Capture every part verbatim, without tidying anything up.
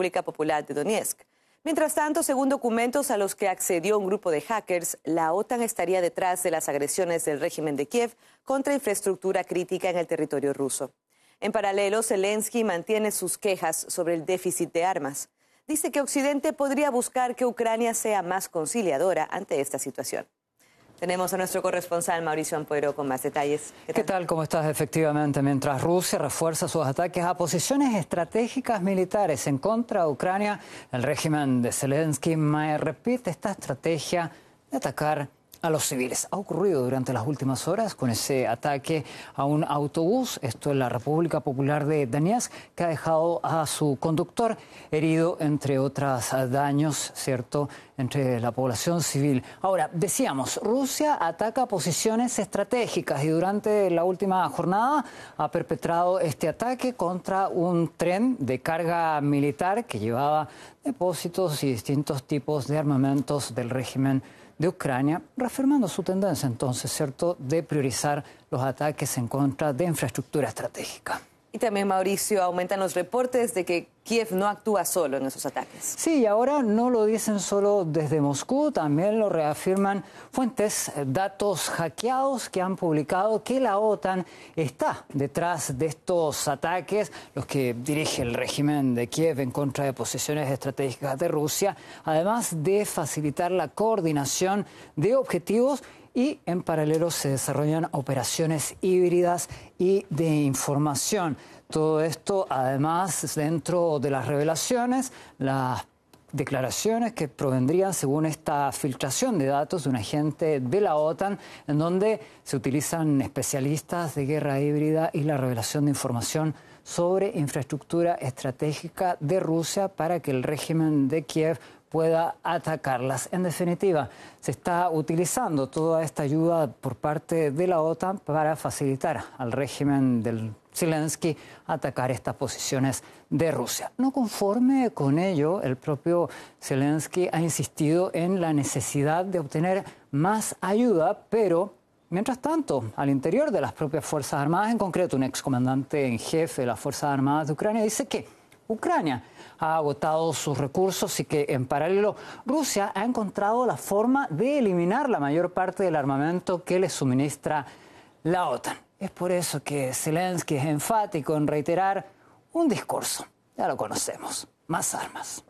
República Popular de Donetsk. Mientras tanto, según documentos a los que accedió un grupo de hackers, la OTAN estaría detrás de las agresiones del régimen de Kiev contra infraestructura crítica en el territorio ruso. En paralelo, Zelensky mantiene sus quejas sobre el déficit de armas. Dice que Occidente podría buscar que Ucrania sea más conciliadora ante esta situación. Tenemos a nuestro corresponsal Mauricio Ampuero con más detalles. ¿Qué tal? ¿Qué tal? ¿Cómo estás? Efectivamente, mientras Rusia refuerza sus ataques a posiciones estratégicas militares en contra de Ucrania, el régimen de Zelensky repite esta estrategia de atacar a los civiles. Ha ocurrido durante las últimas horas con ese ataque a un autobús, esto en la República Popular de Donetsk, que ha dejado a su conductor herido, entre otros daños, ¿cierto?, entre la población civil. Ahora, decíamos, Rusia ataca posiciones estratégicas y durante la última jornada ha perpetrado este ataque contra un tren de carga militar que llevaba depósitos y distintos tipos de armamentos del régimen de Ucrania, reafirmando su tendencia entonces, ¿cierto?, de priorizar los ataques en contra de infraestructura estratégica. Y también, Mauricio, aumentan los reportes de que Kiev no actúa solo en esos ataques. Sí, y ahora no lo dicen solo desde Moscú, también lo reafirman fuentes, datos hackeados que han publicado que la OTAN está detrás de estos ataques, los que dirige el régimen de Kiev en contra de posiciones estratégicas de Rusia, además de facilitar la coordinación de objetivos. Y en paralelo se desarrollan operaciones híbridas y de información. Todo esto, además, dentro de las revelaciones, las declaraciones que provendrían según esta filtración de datos de un agente de la OTAN, en donde se utilizan especialistas de guerra híbrida y la revelación de información sobre infraestructura estratégica de Rusia para que el régimen de Kiev pueda atacarlas. En definitiva, se está utilizando toda esta ayuda por parte de la OTAN para facilitar al régimen del Zelensky atacar estas posiciones de Rusia. No conforme con ello, el propio Zelensky ha insistido en la necesidad de obtener más ayuda, pero mientras tanto, al interior de las propias Fuerzas Armadas, en concreto un excomandante en jefe de las Fuerzas Armadas de Ucrania, dice que Ucrania ha agotado sus recursos y que, en paralelo, Rusia ha encontrado la forma de eliminar la mayor parte del armamento que le suministra la OTAN. Es por eso que Zelensky es enfático en reiterar un discurso. Ya lo conocemos. Más armas.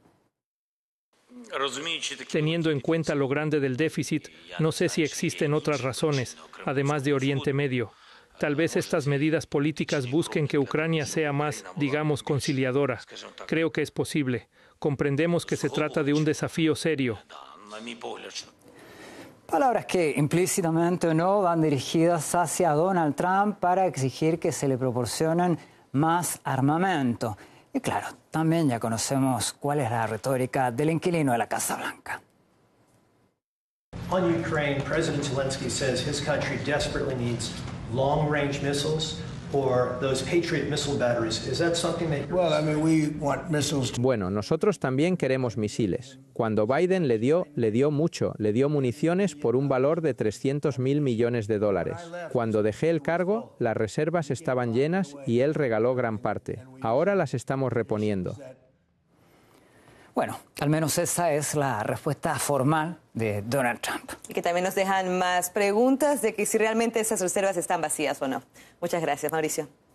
Teniendo en cuenta lo grande del déficit, no sé si existen otras razones, además de Oriente Medio. Tal vez estas medidas políticas busquen que Ucrania sea más, digamos, conciliadora. Creo que es posible. Comprendemos que se trata de un desafío serio. Palabras que implícitamente o no van dirigidas hacia Donald Trump para exigir que se le proporcionen más armamento. Y claro, también ya conocemos cuál es la retórica del inquilino de la Casa Blanca. On Ukraine, President Zelensky says his country desperately needs long-range missiles or those Patriot missile batteries. Is that something that Well, I mean, we want missiles to... Bueno, nosotros también queremos misiles. Cuando Biden le dio, le dio mucho, le dio municiones por un valor de trescientos mil millones de dólares. Cuando dejé el cargo, las reservas estaban llenas y él regaló gran parte. Ahora las estamos reponiendo. Bueno, al menos esa es la respuesta formal de Donald Trump. Y que también nos dejan más preguntas de que si realmente esas reservas están vacías o no. Muchas gracias, Mauricio.